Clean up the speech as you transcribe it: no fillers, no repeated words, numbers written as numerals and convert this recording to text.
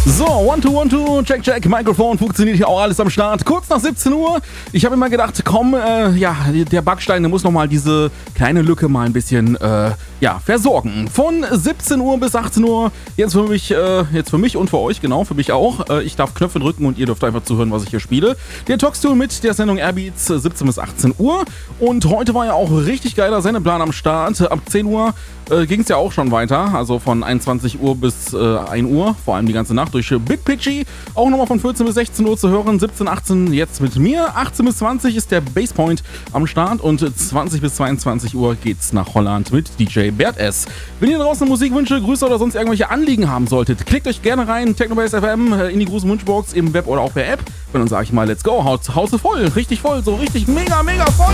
So, 1, 2, 1, 2, check, check, Mikrofon funktioniert hier auch alles am Start. Kurz nach 17 Uhr. Ich habe immer gedacht, komm, der Backstein, der muss nochmal diese kleine Lücke mal ein bisschen, versorgen. Von 17 Uhr bis 18 Uhr, jetzt für mich und für euch, genau, für mich auch. Ich darf Knöpfe drücken und ihr dürft einfach zuhören, was ich hier spiele. Der Talkstool mit der Sendung Airbeats, 17 bis 18 Uhr. Und heute war ja auch richtig geiler Sendeplan am Start. Ab 10 Uhr ging es ja auch schon weiter, also von 21 Uhr bis 1 Uhr, vor allem die ganze Nacht durch Big Pitchy. Auch nochmal von 14 bis 16 Uhr zu hören, 17, 18 jetzt mit mir. 18 bis 20 ist der Basspoint am Start und 20 bis 22 Uhr geht's nach Holland mit DJ Bert S. Wenn ihr draußen Musikwünsche, Grüße oder sonst irgendwelche Anliegen haben solltet, klickt euch gerne rein, Technobase FM, in die große Wunschbox im Web oder auch per App. Und dann sage ich mal, let's go, Haus voll, richtig voll, so richtig mega, mega voll.